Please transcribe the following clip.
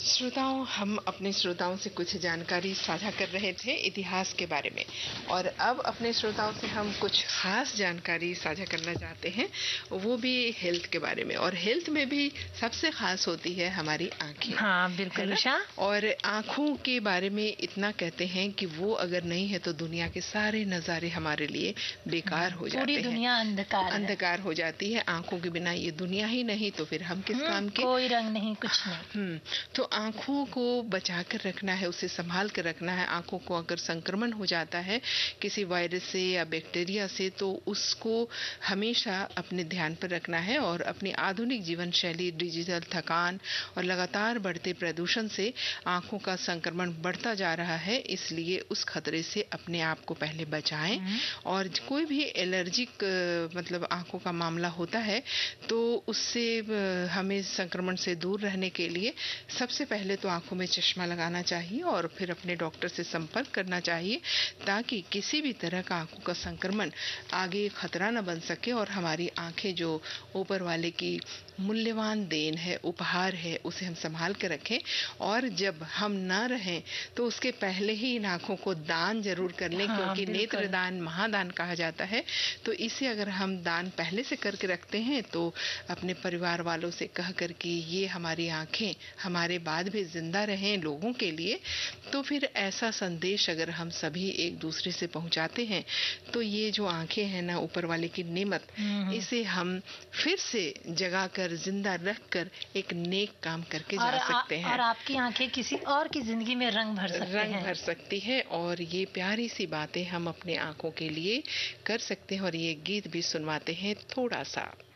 श्रोताओं, हम अपने श्रोताओं से कुछ जानकारी साझा कर रहे थे इतिहास के बारे में, और अब अपने श्रोताओं से हम कुछ खास जानकारी साझा करना चाहते हैं, वो भी हेल्थ के बारे में। और हेल्थ में भी सबसे खास होती है हमारी आंखें। हाँ बिल्कुल उषा। और आंखों के बारे में इतना कहते हैं कि वो अगर नहीं है तो दुनिया के सारे नज़ारे हमारे लिए बेकार हो जाते हैं। पूरी दुनिया अंधकार हो जाती है। आंखों के बिना ये दुनिया ही नहीं तो फिर हम किस काम के। कोई रंग नहीं, कुछ नहीं। तो आंखों को बचा कर रखना है, उसे संभाल कर रखना है। आंखों को अगर संक्रमण हो जाता है किसी वायरस से या बैक्टीरिया से तो उसको हमेशा अपने ध्यान पर रखना है। और अपनी आधुनिक जीवन शैली, डिजिटल थकान और लगातार बढ़ते प्रदूषण से आंखों का संक्रमण बढ़ता जा रहा है, इसलिए उस खतरे से अपने आप को पहले बचाएं। और कोई भी एलर्जिक मतलब आंखों का मामला होता है तो उससे हमें संक्रमण से दूर रहने के लिए सबसे पहले तो आंखों में चश्मा लगाना चाहिए और फिर अपने डॉक्टर से संपर्क करना चाहिए, ताकि किसी भी तरह का आंखों का संक्रमण आगे खतरा न बन सके और हमारी आंखें जो ऊपर वाले की मूल्यवान देन है, उपहार है, उसे हम संभाल कर रखें। और जब हम ना रहें तो उसके पहले ही इन आंखों को दान जरूर कर लें, क्योंकि नेत्र दान महादान कहा जाता है। तो इसे अगर हम दान पहले से करके रखते हैं तो अपने परिवार वालों से कह कर कि ये हमारी आंखें हमारे बाद भी जिंदा रहें लोगों के लिए, तो फिर ऐसा संदेश अगर हम सभी एक दूसरे से पहुंचाते हैं तो ये जो आंखें हैं ना, ऊपर वाले की नेमत, इसे हम फिर से जगा कर जिंदा रख कर एक नेक काम करके जा सकते हैं। और आपकी आंखें किसी और की जिंदगी में रंग भर सकती है। और ये प्यारी सी बातें हम अपने आंखों के लिए कर सकते हैं। और ये गीत भी सुनवाते हैं थोड़ा सा।